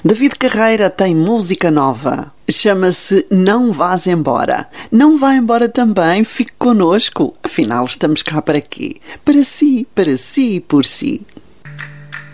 David Carreira tem música nova. Chama-se Não Vás Embora. Não vá embora também, fique connosco. Afinal, estamos cá para quê? Para si, por si.